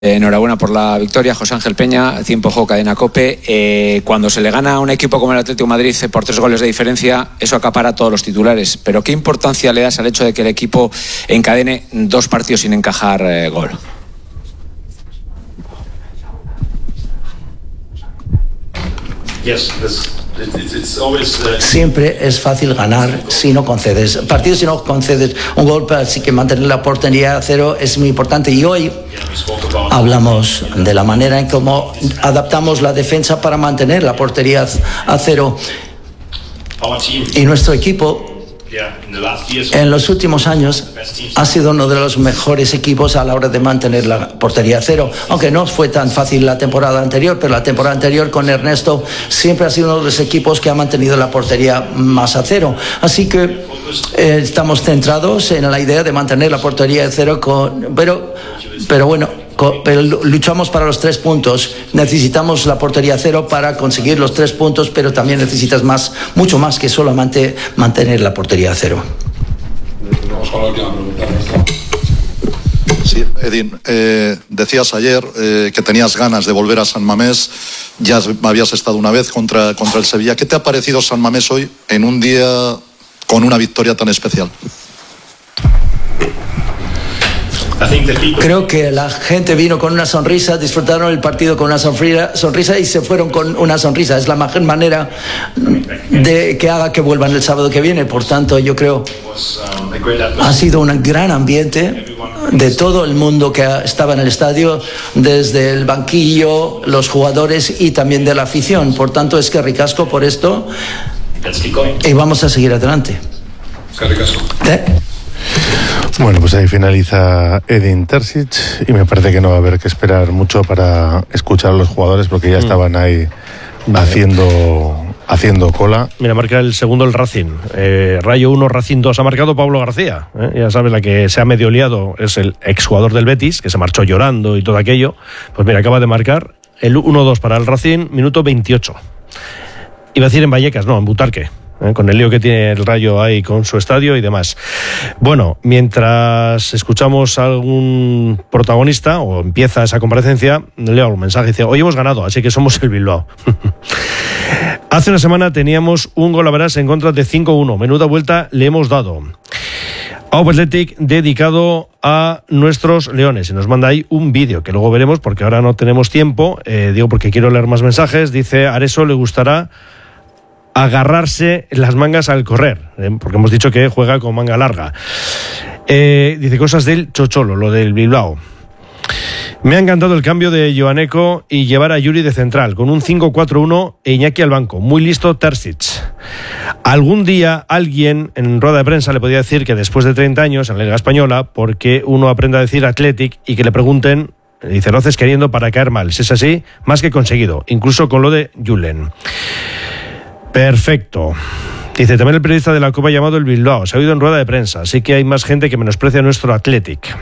Enhorabuena por la victoria, José Ángel Peña, Tiempo Juego Cadena COPE. Cuando se le gana a un equipo como el Atlético de Madrid por 3 goles de diferencia, eso acapara todos los titulares. Pero ¿qué importancia le das al hecho de que el equipo encadene 2 partidos sin encajar gol? Siempre es fácil ganar si no concedes partidos, si no concedes un gol, así que mantener la portería a 0 es muy importante. Y hoy hablamos de la manera en cómo adaptamos la defensa para mantener la portería a 0. Y nuestro equipo en los últimos años ha sido uno de los mejores equipos a la hora de mantener la portería a 0, aunque no fue tan fácil la temporada anterior, pero la temporada anterior con Ernesto siempre ha sido uno de los equipos que ha mantenido la portería más a 0, así que estamos centrados en la idea de mantener la portería a 0 pero luchamos para los 3 puntos. Necesitamos la portería a 0 para conseguir los 3 puntos, pero también necesitas mucho más que solamente mantener la portería a 0. Vamos con la última pregunta. Sí, Edín, decías ayer que tenías ganas de volver a San Mamés. Ya habías estado una vez contra el Sevilla. ¿Qué te ha parecido San Mamés hoy en un día con una victoria tan especial? Creo que la gente vino con una sonrisa, disfrutaron el partido con una sonrisa y se fueron con una sonrisa. Es la mejor manera de que haga que vuelvan el sábado que viene. Por tanto, yo creo ha sido un gran ambiente de todo el mundo que estaba en el estadio, desde el banquillo, los jugadores y también de la afición. Por tanto, es que ricasco por esto y vamos a seguir adelante. Bueno, pues ahí finaliza Edin Terzic y me parece que no va a haber que esperar mucho para escuchar a los jugadores porque ya estaban ahí haciendo cola. Mira, marca el segundo el Racing. Rayo 1, Racing 2. Ha marcado Pablo García. Ya sabes, la que se ha medio liado es el exjugador del Betis, que se marchó llorando y todo aquello. Pues mira, acaba de marcar el 1-2 para el Racing, minuto 28. Iba a decir en Vallecas, no, en Butarque. Con el lío que tiene el Rayo ahí con su estadio y demás. Bueno, mientras escuchamos a algún protagonista o empieza esa comparecencia, leo algún mensaje y dice: hoy hemos ganado, así que somos el Bilbao. Hace una semana teníamos un gol a verás en contra de 5-1. Menuda vuelta le hemos dado. Aupa Athletic dedicado a nuestros leones. Y nos manda ahí un vídeo que luego veremos porque ahora no tenemos tiempo. Digo porque quiero leer más mensajes. Dice: a Areso le gustará agarrarse las mangas al correr, porque hemos dicho que juega con manga larga. Dice cosas del Chocholo, lo del Bilbao. Me ha encantado el cambio de Joaneco y llevar a Yuri de central, con un 5-4-1 e Iñaki al banco. Muy listo Terzic. Algún día alguien en rueda de prensa le podía decir que después de 30 años en la Liga Española, porque uno aprende a decir Athletic y que le pregunten, dice, lo haces queriendo para caer mal. Si es así, más que conseguido, incluso con lo de Julen. Perfecto. Dice, también el periodista de la Copa llamado el Bilbao. Se ha oído en rueda de prensa, así que hay más gente que menosprecia a nuestro Athletic.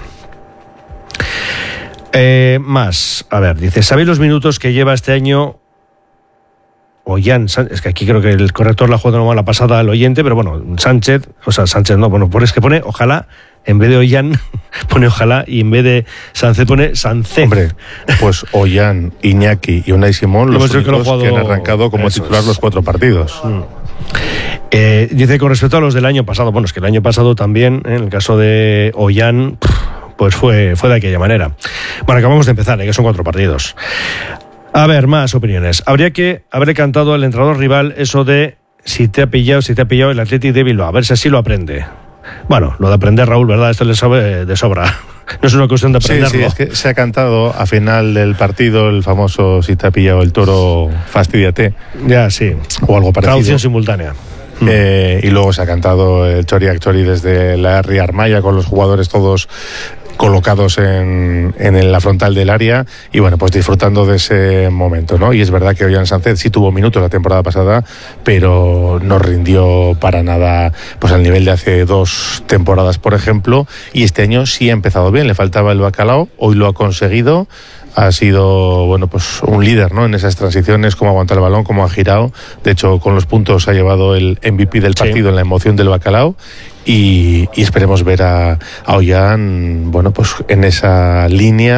Más. A ver, dice, ¿sabéis los minutos que lleva este año Ollán? Es que aquí creo que el corrector la ha jugado la pasada al oyente, pero bueno, Sánchez no, bueno, es que pone ojalá, en vez de Ollán pone ojalá y en vez de Sánchez pone Sánchez. Hombre, pues Ollán, Iñaki y Unai Simón los únicos que han arrancado como titular los 4 partidos. Dice con respecto a los del año pasado, bueno, es que el año pasado también, en el caso de Ollán, pues fue de aquella manera. Bueno, acabamos de empezar, que son 4 partidos. A ver, más opiniones. Habría que haberle cantado al entrenador rival eso de si te ha pillado el Athletic de Bilbao, a ver si así lo aprende. Bueno, lo de aprender, Raúl, ¿verdad? Esto le sabe de sobra. No es una cuestión de aprenderlo. Sí, es que se ha cantado a final del partido el famoso si te ha pillado el toro, fastidiate. Ya, sí. O algo parecido. Traducción simultánea. Y luego se ha cantado el Choriak Chori desde la Ría Armaya con los jugadores todos colocados en la frontal del área y bueno, pues disfrutando de ese momento, ¿no? Y es verdad que Ollán Sánchez sí tuvo minutos la temporada pasada, pero no rindió para nada pues al nivel de hace 2 temporadas, por ejemplo, y este año sí ha empezado bien, le faltaba el bacalao, hoy lo ha conseguido. Ha sido, bueno, pues un líder, ¿no? En esas transiciones, cómo aguanta el balón, cómo ha girado. De hecho, con los puntos ha llevado el MVP del partido en la emoción del bacalao. Y esperemos ver a Ollán, bueno, pues en esa línea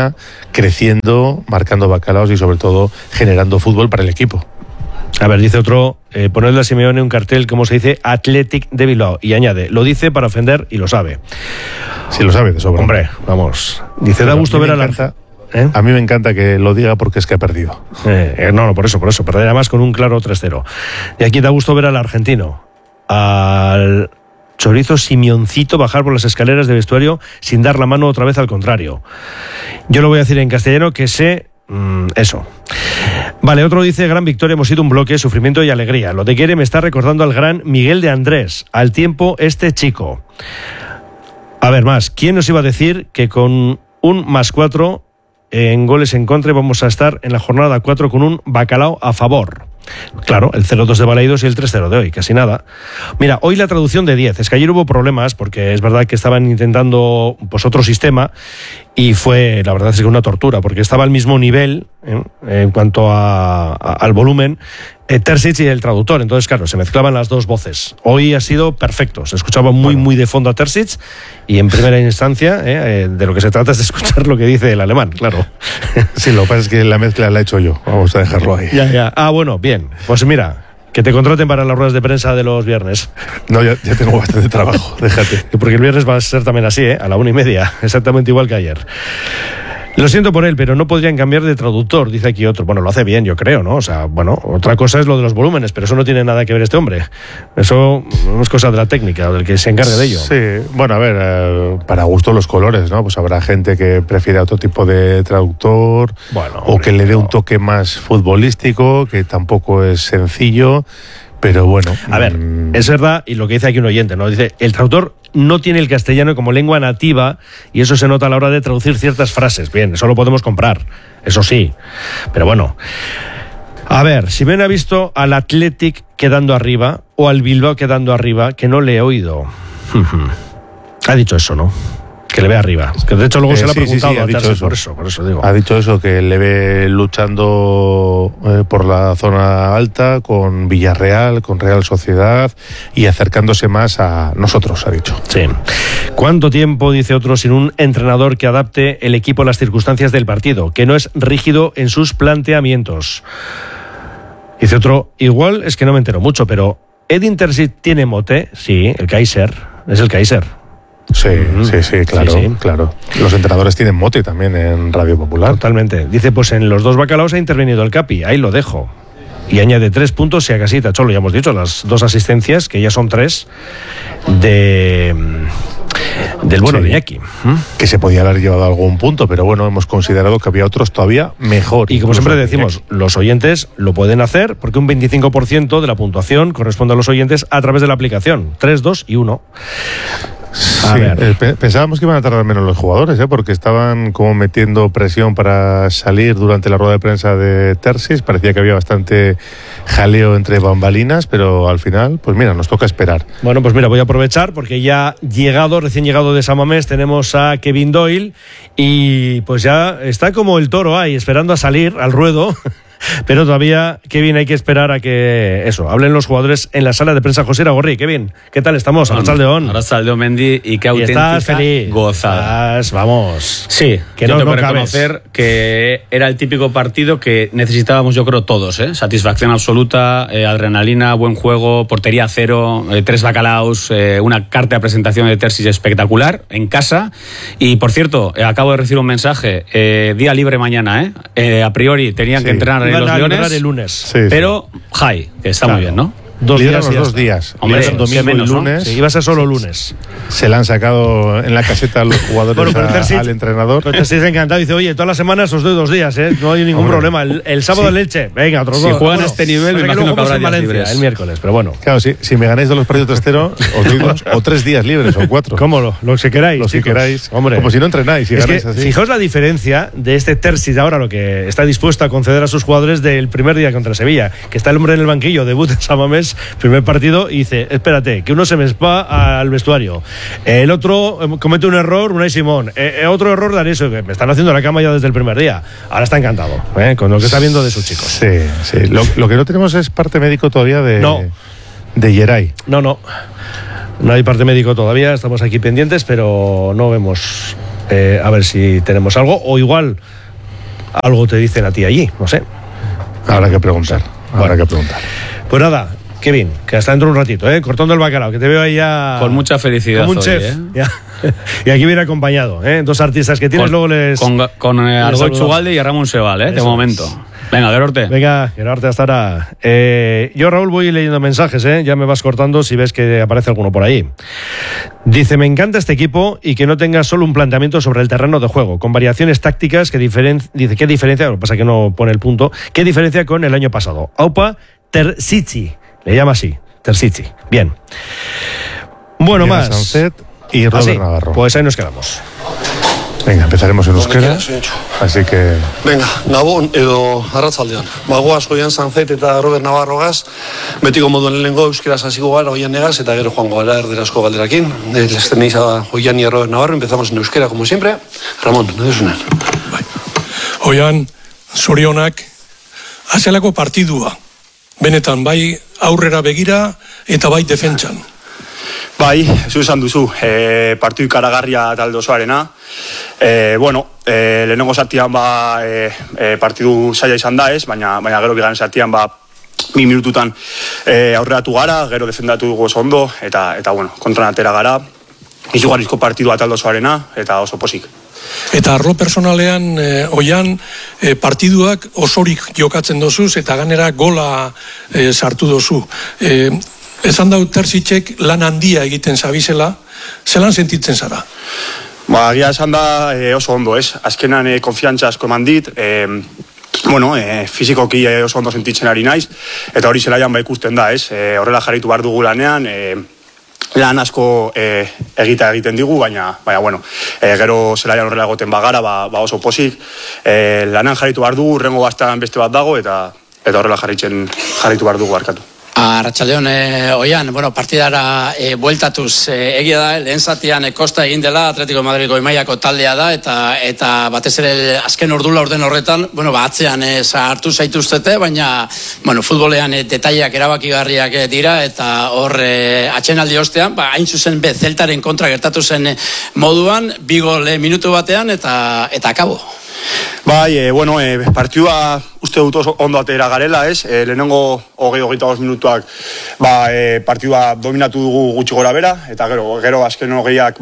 creciendo, marcando bacalaos y sobre todo generando fútbol para el equipo. A ver, dice otro, ponerle a Simeone un cartel, como se dice, Athletic de Bilbao. Y añade, lo dice para ofender y lo sabe. Sí, lo sabe de sobra. Hombre, vamos. Dice, da gusto ver a la... A mí me encanta que lo diga porque es que ha perdido. No, por eso. Perderá más con un claro 3-0. Y aquí da gusto ver al argentino, al chorizo Simioncito, bajar por las escaleras de vestuario sin dar la mano otra vez, al contrario. Yo lo voy a decir en castellano, que sé eso. Vale, otro dice, gran victoria, hemos sido un bloque, sufrimiento y alegría. Lo de Quiere me está recordando al gran Miguel de Andrés, al tiempo este chico. A ver, más, ¿quién nos iba a decir que con un +4 en goles en contra vamos a estar en la jornada 4 con un bacalao a favor? Claro, el 0-2 de Balaidos y el 3-0 de hoy, casi nada. Mira, hoy la traducción de 10. Es que ayer hubo problemas porque es verdad que estaban intentando pues otro sistema y fue, la verdad es que una tortura, porque estaba al mismo nivel en cuanto al volumen Terzic y el traductor. Entonces, claro, se mezclaban las dos voces. Hoy ha sido perfecto. Se escuchaba muy de fondo a Terzic y en primera instancia de lo que se trata es de escuchar lo que dice el alemán, claro. Sí, lo que pasa es que la mezcla la he hecho yo. Vamos a dejarlo ahí. Ya. Ah, bueno, bien. Pues mira, que te contraten para las ruedas de prensa de los viernes. No, ya tengo bastante trabajo, déjate. Porque el viernes va a ser también así, a la 1:30, exactamente igual que ayer. Lo siento por él, pero no podrían cambiar de traductor, dice aquí otro. Bueno, lo hace bien, yo creo, ¿no? O sea, bueno, otra cosa es lo de los volúmenes, pero eso no tiene nada que ver este hombre. Eso es cosa de la técnica, del que se encargue de ello. Sí, bueno, a ver, para gusto los colores, ¿no? Pues habrá gente que prefiere otro tipo de traductor, bueno, o que le dé un toque más futbolístico, que tampoco es sencillo. Pero bueno. A ver, es verdad, y lo que dice aquí un oyente, ¿no? Dice, el traductor no tiene el castellano como lengua nativa y eso se nota a la hora de traducir ciertas frases. Bien, eso lo podemos comprar, eso sí. Pero bueno. A ver, si bien ha visto al Athletic quedando arriba o al Bilbao quedando arriba, que no le he oído. Ha dicho eso, ¿no? Que le ve arriba. Que de hecho luego se le ha preguntado a Terzic, por eso digo. Ha dicho eso, que le ve luchando por la zona alta con Villarreal, con Real Sociedad y acercándose más a nosotros, ha dicho. Sí. ¿Cuánto tiempo, dice otro, sin un entrenador que adapte el equipo a las circunstancias del partido, que no es rígido en sus planteamientos? Dice otro, igual es que no me entero mucho, pero ¿Edin Terzic tiene mote? Sí, el Kaiser, es el Kaiser. Sí, claro. Los entrenadores tienen mote también en Radio Popular. Totalmente. Dice, pues en los dos bacalaos ha intervenido el Capi, ahí lo dejo. Y añade 3 puntos y a casita. Cholo, ya hemos dicho, las 2 asistencias, que ya son 3, del bueno de Iñaki. Que se podía haber llevado algún punto, pero bueno, hemos considerado que había otros todavía mejor. Y como siempre decimos, los oyentes lo pueden hacer porque un 25% de la puntuación corresponde a los oyentes a través de la aplicación. 3, 2 y 1. Sí, pensábamos que iban a tardar menos los jugadores, porque estaban como metiendo presión para salir durante la rueda de prensa de Terzic. Parecía que había bastante jaleo entre bambalinas, pero al final, pues mira, nos toca esperar. Bueno, pues mira, voy a aprovechar porque ya recién llegado de San Mamés, tenemos a Kevin Doyle y pues ya está como el toro ahí, esperando a salir al ruedo. Pero todavía, Kevin, hay que esperar a que hablen los jugadores en la sala de prensa. José Iragorri, Kevin, ¿qué tal estamos? Arratsaldeon. Arratsaldeon, Mendy, y qué auténtica gozada. Vamos. Sí, que yo tengo que reconocer que era el típico partido que necesitábamos, yo creo, todos, satisfacción absoluta, adrenalina, buen juego, portería 0, 3 bacalaos, una carta de presentación de Terzic espectacular en casa. Y por cierto, acabo de recibir un mensaje, día libre mañana, a priori tenían que entrenar los Leones, el lunes. Sí, pero que está muy bien, ¿no? 2 días. Hombre, domingo menos, y lunes. Sí, iba a ser solo lunes. Se le han sacado en la caseta a los jugadores al entrenador. Pero Terzic encantado. Dice, oye, todas las semanas os doy 2 días, no hay ningún problema. El sábado el Elche, venga, otros 2. Si juegan a este nivel, me imagino que habrá días libres. El miércoles, pero bueno. Claro, si me ganáis de los partidos 3-0, os doy 2 o 3 días libres o 4. ¿Cómo? Lo que queráis. Los que queráis. Hombre. Como si no entrenáis y ganáis así. Fijaos la diferencia de este Terzic ahora, lo que está dispuesto a conceder a sus jugadores del primer día contra Sevilla, que está el hombre en el banquillo, debut en San Mamés, primer partido, y dice, espérate, que uno se me va al vestuario, el otro comete un error, Unai Simón, otro error de Areso, que me están haciendo la cama ya desde el primer día. Ahora está encantado con lo que está viendo de sus chicos. Sí. Lo que no tenemos es parte médico todavía de Geray. No hay parte médico todavía, estamos aquí pendientes, pero no vemos a ver si tenemos algo, o igual algo te dicen a ti allí, no sé. Habrá que preguntar. Pues nada, Kevin, que hasta dentro de un ratito, cortando el bacalao, que te veo ahí ya con mucha felicidad como un chef. Y aquí viene acompañado, dos artistas que tienes, luego les... Con Argoy Chugalde y Ramón Sebal, de momento. Venga, Gerorte. Venga, Gerorte, hasta ahora. Yo, Raúl, voy leyendo mensajes, ya me vas cortando si ves que aparece alguno por ahí. Dice, me encanta este equipo y que no tenga solo un planteamiento sobre el terreno de juego, con variaciones tácticas dice, ¿qué diferencia? Lo que pasa es que no pone el punto. ¿Qué diferencia con el año pasado? Aupa Terzic, le llama así, Terzic. Bien. Bueno, Viene más. Sanzet y Robert Navarro. Pues ahí nos quedamos. Venga, empezaremos en euskera. Así que... Venga, Gabon edo arratsaldean. Bagoaz goian Sanzet eta Robert Navarrogaz, betiko moduan lehenengo euskeraz hasiko gara goian negaz, eta gero joango gara erderazko galderakin. Les tenéis a Goian y a Robert Navarro, empezamos en euskera como siempre. Ramón, no desunan. Oian, zorionak, azelako partidua. Benetan, bai aurrera begira eta bai defentsan. Bai, zu esan duzu, partidu ikaragarria talde osoarena. Lehenengo zatian partidu zaila izan da ez, baina gero bigarren zatian 2 minututan aurreratu gara, gero defendatu dugu oso ondo, eta kontran atera gara. Izugarrizko partidua talde osoarena, eta oso posik. Eta arlo personalean, oian, partiduak osorik jokatzen dozuz, eta ganera gola sartu dozu. Esan dau Terzicek lan handia egiten zabizela, zelan sentitzen zara? Agia esan da oso ondo, ez? Azkenan konfiantza asko eman dit, fizikoki oso ondo sentitzen ari naiz, eta hori zelaian ikusten da, ez? Horrela jarritu behar dugu lanean, lan asko egiten digu, baina gero zelaian horrela egoten bagara, oso posik, lanean jarritu behar dugu, urrengo gaztean beste bat dago, eta horrela jarritu behar dugu arkatu. Arratsaldeon, oian, partidara bueltatuz egia da, lehen zatian kosta egin dela, Atletico Madrid goi mailako taldea da, eta batez ere azken ordula orden horretan, atzean hartu zaituztete, baina, futbolean detaileak erabakigarriak dira, eta hor atxenaldi ostean, hain zuzen Zeltaren kontra gertatu zen moduan, 2 gol minutu batean, eta akabo. Bai, partidua uste dut ondo atera garela, ez? Lehenengo 20-25 minutuak partidua dominatu dugu gutxi gora bera, eta gero azken hogeiak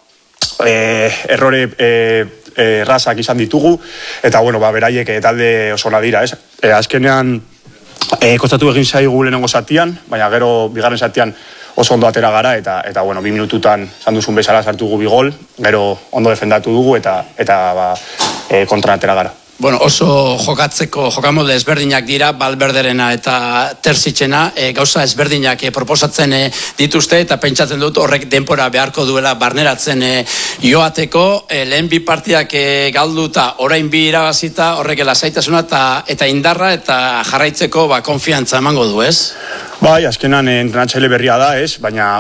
errore errazak izan ditugu, eta beraiek talde oso ona dira, ez? Azkenean kostatu egin zaigu lehenengo zatian, baina gero bigarren zatian oso ondo atera gara, eta 2 minututan zan duzun bezala sartu gu 2 gol, gero ondo defendatu dugu, eta kontra atera gara. Oso jokamolde ezberdinak dira, Valverderena eta Terzicena, gauza ezberdinak proposatzen dituzte, eta pentsatzen dut horrek denpora beharko duela barneratzen joateko, lehen 2 partidak galduta, orain 2 irabazita, horrek lasaitasuna eta indarra, eta jarraitzeko konfiantza emango du, ez? Bai, azkenan entrenatzaile berria da, ez? Baina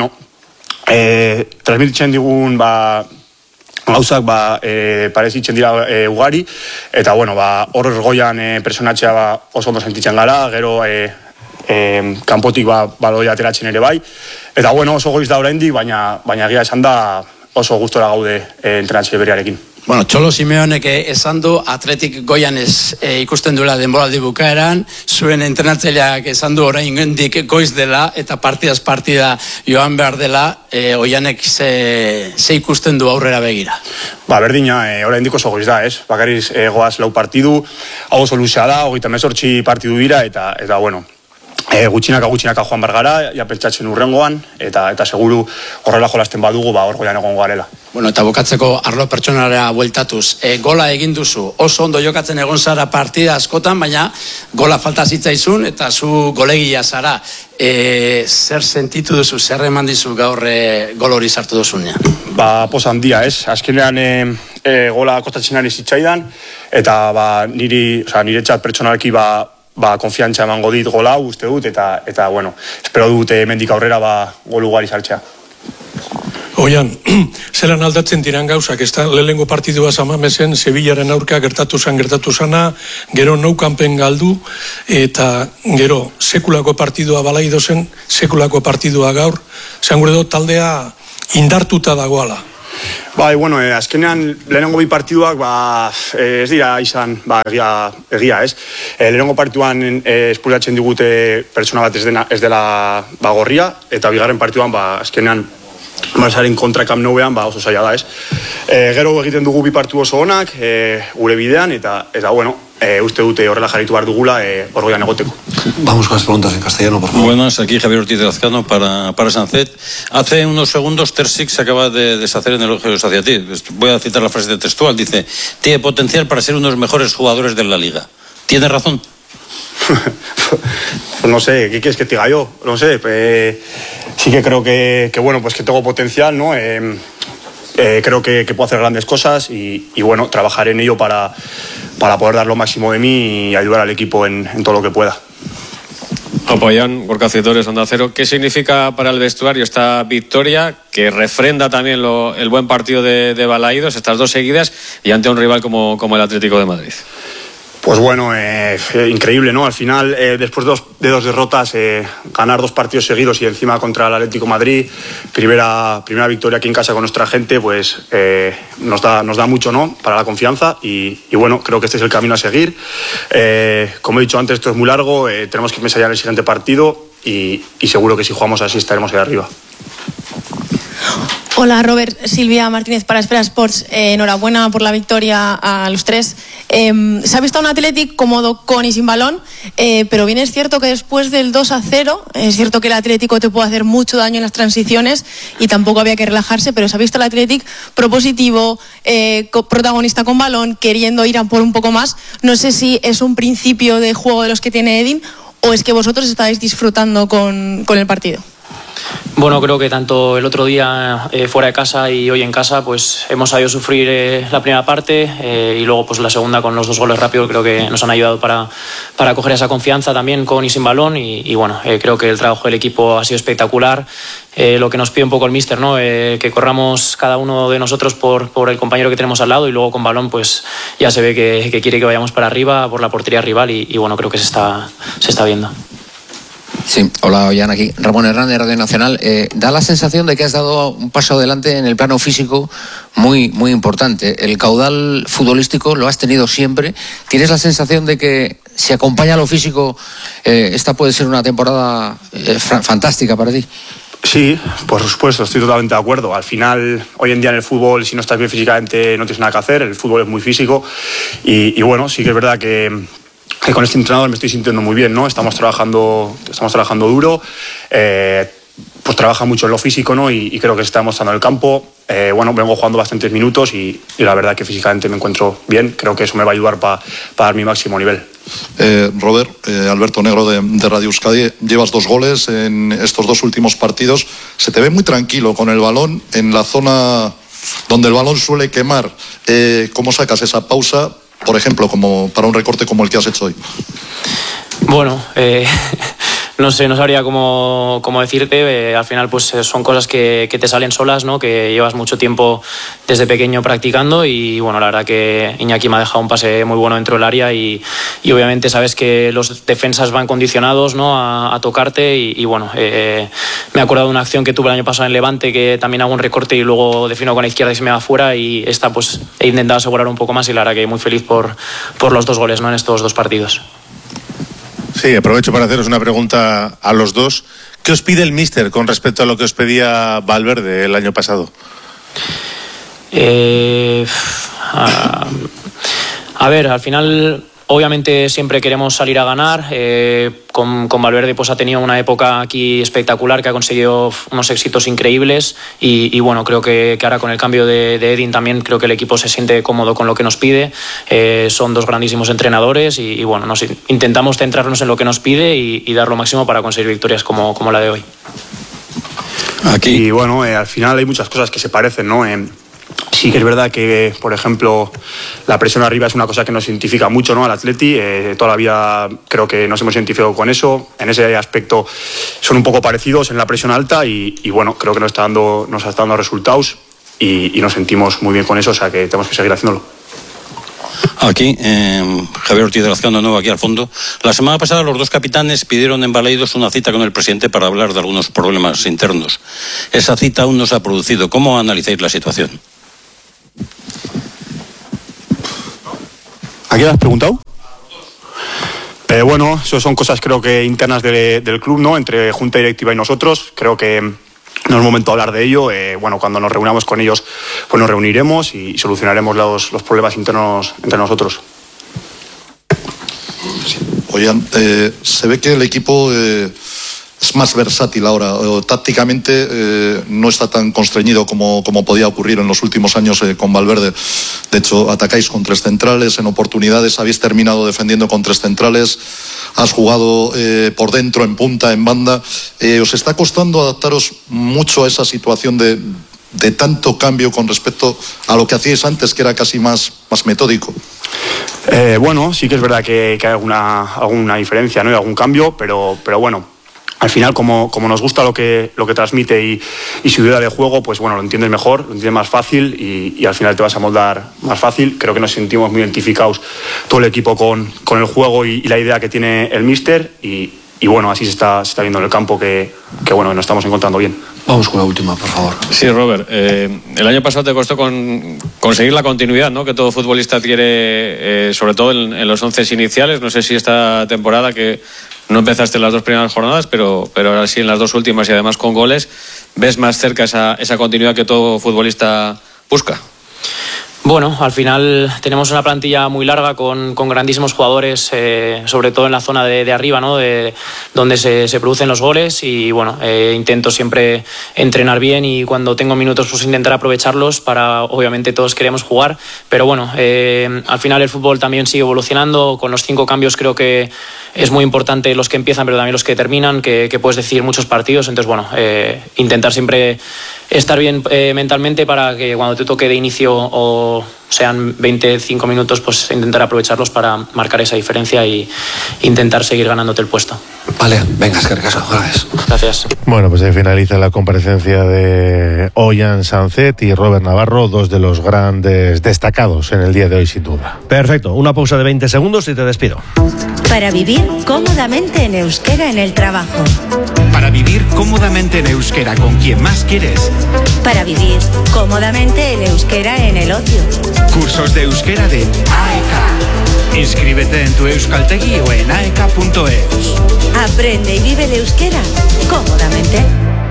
transmititzen digun gauzak parezitzen dira ugari, eta hor goian personatxea oso ondo sentitzen gara, gero kanpotik baloi ateratzen ere bai, eta oso goiz da oraindik, baina egia esan da oso gustora gaude entrenatzaile berriarekin. Txolo Simeonek esan du Atletik goian ikusten duela denboraldi bukaeran, zuen entrenatzaileak esan du orain gendik goiz dela, eta partidaz partida joan behar dela, oianek ze ikusten du aurrera begira? Berdina, orain diko oso goiz da, ez? Bakarriz goaz 4 partidu, hau oso luzea da, 38 partidu dira, eta gutxinaka joan bargara, japeltsatzen urrengoan, eta seguru horrela jolasten badugu, hor goian egon garela. Eta bukatzeko arlo pertsonalera bueltatuz, gola egin duzu, oso ondo jokatzen egon zara partida askotan, baina gola falta zitzaizun, eta zu golegia zara. Zer sentitu duzu, zer eman dizu gaur gol hori sartu duzunean? Poz handia, ez? Azkenean gola kostatzen ari zitzaidan, eta niretzat pertsonalki konfiantza emango dit gola, uste dut, eta espero dut mendik aurrera gol ugari sartzea. Oian, zelan aldatzen diran gauzak, ez da, lehenengo partidua Samamesen, Sevillaren aurka gertatu zana, gero Nou Campen galdu, eta gero sekulako partidua balaido zen, sekulako partidua gaur, zean gure dut taldea indartuta dagoala. Bai, bueno, azkenean lehenengo bi partiduak ez dira izan egia, ez? Lehenengo partiduan espulsatzen digute pertsona bat ez dela gorria, eta bigarren partiduan azkenean Barçaren kontra Camp Nouean oso zaila da, ez? Gero egiten dugu bi partidu oso onak, gure bidean, eta bueno, uste dute horrela jarritu behar dugula orgoian egoteko. Vamos con las preguntas en castellano, por favor. Buenas, aquí Javier Ortiz de Lazcano para Sancet. Hace unos segundos Terzic se acaba de deshacer en elogios hacia ti. Voy a citar la frase textual. Dice, tiene potencial para ser uno de los mejores jugadores de la liga. ¿Tiene razón? Pues no sé, ¿qué quieres que te diga yo? No sé, sí que creo que bueno, pues que tengo potencial, ¿no? Creo que puedo hacer grandes cosas y bueno, trabajaré en ello para poder dar lo máximo de mí y ayudar al equipo en todo lo que pueda. Apoyan, Gorka Citores, Onda Cero. ¿Qué significa para el vestuario esta victoria que refrenda también el buen partido de Balaídos, estas dos seguidas y ante un rival como el Atlético de Madrid? Pues bueno, increíble, ¿no? Al final, después de dos derrotas, ganar 2 partidos seguidos y encima contra el Atlético de Madrid, primera victoria aquí en casa con nuestra gente, pues nos da mucho, ¿no? Para la confianza y bueno, creo que este es el camino a seguir. Como he dicho antes, esto es muy largo, tenemos que pensar ya en el siguiente partido y seguro que si jugamos así estaremos ahí arriba. Hola Robert, Silvia Martínez para Esfera Sports. Enhorabuena por la victoria a los 3. Se ha visto un Athletic cómodo con y sin balón, pero bien es cierto que después del 2-0, es cierto que el Atlético te puede hacer mucho daño en las transiciones y tampoco había que relajarse, pero se ha visto el Athletic propositivo, protagonista con balón, queriendo ir a por un poco más. No sé si es un principio de juego de los que tiene Edin o es que vosotros estáis disfrutando con el partido. Bueno, creo que tanto el otro día fuera de casa y hoy en casa pues hemos sabido sufrir la primera parte y luego pues la segunda con los 2 goles rápidos creo que nos han ayudado para coger esa confianza también con y sin balón y bueno, creo que el trabajo del equipo ha sido espectacular. Lo que nos pide un poco el míster, ¿no? Que corramos cada uno de nosotros por el compañero que tenemos al lado y luego con balón pues ya se ve que quiere que vayamos para arriba por la portería rival y bueno, creo que se está viendo. Sí, hola Ollán, aquí Ramón Hernández, Radio Nacional. Da la sensación de que has dado un paso adelante en el plano físico muy, muy importante. El caudal futbolístico lo has tenido siempre. ¿Tienes la sensación de que si acompaña lo físico, esta puede ser una temporada fantástica para ti? Sí, por supuesto, estoy totalmente de acuerdo. Al final, hoy en día en el fútbol, si no estás bien físicamente, no tienes nada que hacer. El fútbol es muy físico y bueno, sí que es verdad que con este entrenador me estoy sintiendo muy bien, ¿no? Estamos trabajando duro, pues trabaja mucho en lo físico, ¿no? Y creo que se está demostrando en el campo. Bueno, vengo jugando bastantes minutos y la verdad que físicamente me encuentro bien. Creo que eso me va a ayudar para dar mi máximo nivel. Robert, Alberto Negro de Radio Euskadi, llevas 2 goles en estos 2 últimos partidos. Se te ve muy tranquilo con el balón en la zona donde el balón suele quemar. ¿Cómo sacas esa pausa? Por ejemplo, como para un recorte como el que has hecho hoy. Bueno, no sé, no sabría cómo decirte. Al final pues son cosas que te salen solas, ¿no? Que llevas mucho tiempo desde pequeño practicando y bueno, la verdad que Iñaki me ha dejado un pase muy bueno dentro del área y obviamente sabes que los defensas van condicionados, ¿no? a tocarte y bueno, me he acordado de una acción que tuve el año pasado en Levante que también hago un recorte y luego defino con la izquierda y se me va fuera y esta pues he intentado asegurar un poco más y la verdad que muy feliz por los 2 goles, ¿no? En estos 2 partidos. Sí, aprovecho para haceros una pregunta a los dos. ¿Qué os pide el míster con respecto a lo que os pedía Valverde el año pasado? A ver, al final obviamente siempre queremos salir a ganar. Con Valverde pues ha tenido una época aquí espectacular que ha conseguido unos éxitos increíbles y bueno, creo que ahora con el cambio de Edin también creo que el equipo se siente cómodo con lo que nos pide. Son 2 grandísimos entrenadores y bueno, intentamos centrarnos en lo que nos pide y dar lo máximo para conseguir victorias como la de hoy. Aquí. Y bueno, al final hay muchas cosas que se parecen, ¿no? Sí que es verdad que, por ejemplo, la presión arriba es una cosa que nos identifica mucho, ¿no? Al Atleti. Toda la vida creo que nos hemos identificado con eso. En ese aspecto son un poco parecidos en la presión alta y bueno, creo que nos está dando resultados y nos sentimos muy bien con eso, o sea que tenemos que seguir haciéndolo. Aquí, Javier Ortiz de Lazcano, nuevo aquí al fondo. La semana pasada los 2 capitanes pidieron en Balaídos una cita con el presidente para hablar de algunos problemas internos. Esa cita aún no se ha producido. ¿Cómo analizáis la situación? ¿A quién has preguntado? Bueno, eso son cosas creo que internas del club, ¿no? Entre junta directiva y nosotros. Creo que no es momento de hablar de ello. Bueno, cuando nos reunamos con ellos, pues nos reuniremos y solucionaremos los problemas internos entre nosotros. Oigan, se ve que el equipo es más versátil ahora. Tácticamente no está tan constreñido como podía ocurrir en los últimos años con Valverde. De hecho, atacáis con 3 centrales, en oportunidades habéis terminado defendiendo con 3 centrales, has jugado por dentro, en punta, en banda. ¿Os está costando adaptaros mucho a esa situación de tanto cambio con respecto a lo que hacíais antes, que era casi más metódico? Bueno, sí que es verdad que hay alguna diferencia, ¿no? Y algún cambio, pero bueno, al final como nos gusta lo que transmite y su idea de juego, pues bueno, lo entiendes mejor, lo entiendes más fácil y al final te vas a moldar más fácil. Creo que nos sentimos muy identificados todo el equipo con el juego y la idea que tiene el míster y bueno, así se está viendo en el campo que bueno, nos estamos encontrando bien. Vamos con la última, por favor. Sí, Robert, el año pasado te costó conseguir la continuidad, ¿no?, que todo futbolista quiere, sobre todo en los 11 iniciales. No sé si esta temporada, que no empezaste en las 2 primeras jornadas, pero ahora sí en las 2 últimas y además con goles, ves más cerca esa continuidad que todo futbolista busca. Bueno, al final tenemos una plantilla muy larga con grandísimos jugadores, sobre todo en la zona de arriba, ¿no?, donde se producen los goles y bueno, intento siempre entrenar bien y cuando tengo minutos pues intentar aprovecharlos para, obviamente todos queremos jugar, pero bueno, al final el fútbol también sigue evolucionando. Con los 5 cambios creo que es muy importante los que empiezan pero también los que terminan, que puedes decidir muchos partidos. Entonces bueno, intentar siempre estar bien mentalmente para que cuando te toque de inicio o sean 25 minutos, pues intentar aprovecharlos para marcar esa diferencia y intentar seguir ganándote el puesto. Vale, venga, es que gracias. Gracias. Bueno, pues ahí finaliza la comparecencia de Ollán Sancet y Robert Navarro, 2 de los grandes destacados en el día de hoy, sin duda. Perfecto, una pausa de 20 segundos y te despido. Para vivir cómodamente en euskera en el trabajo. Para vivir cómodamente en euskera con quien más quieres. Para vivir cómodamente en euskera en el ocio. Cursos de euskera de AEK. Inscríbete en tu euskaltegi o en aek.eus. Aprende y vive el euskera cómodamente.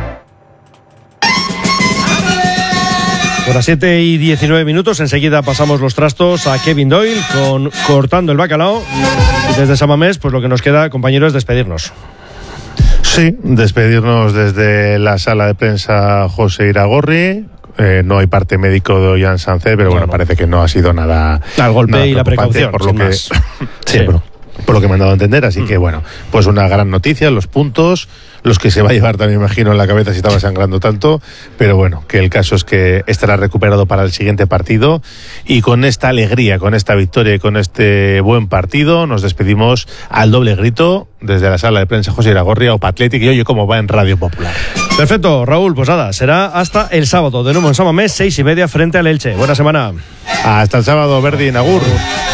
Por las 7:19, enseguida pasamos los trastos a Kevin Doyle con Cortando el Bacalao. Y desde Samamés, pues lo que nos queda, compañeros, es despedirnos. Sí, despedirnos desde la sala de prensa José Iragorri. No hay parte médico de Ollán Sancet, pero bueno, parece que no ha sido nada. Al golpe nada y la precaución, por lo que sí. Por lo que me han dado a entender, así que bueno, pues una gran noticia, los puntos, los que se va a llevar también imagino en la cabeza si estaba sangrando tanto, pero bueno, que el caso es que estará recuperado para el siguiente partido y con esta alegría, con esta victoria y con este buen partido nos despedimos al doble grito desde la sala de prensa José Iragorri, Opa Athletic y Oye Cómo Va en Radio Popular. Perfecto, Raúl, pues nada, será hasta el sábado, de nuevo en Samamés, 6:30 frente al Elche. Buena semana. Hasta el sábado, Verdi, Nagur.